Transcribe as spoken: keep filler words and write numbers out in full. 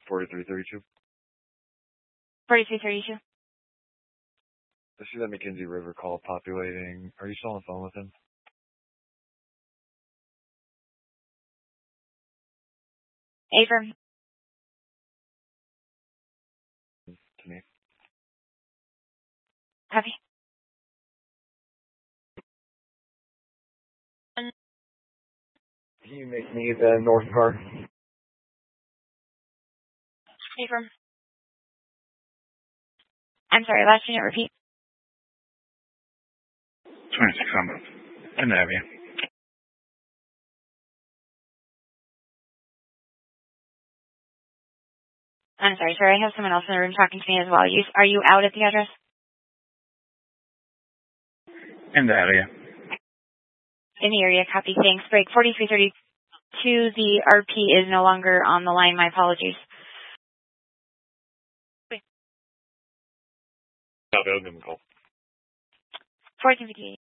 forty-three thirty-two. forty-three thirty-two. I see that McKenzie River call populating. Are you still on the phone with him? Affirm. To me. Copy. Can you make me the north car? Affirm. I'm sorry, last unit, repeat. twenty-six Combo. In the area. I'm sorry, sir. I have someone else in the room talking to me as well. You, are you out at the address? In the area. In the area, copy. Thanks. Break forty-three thirty-two. The R P is no longer on the line. My apologies. I'll give him a call. fourteen fifty-eight.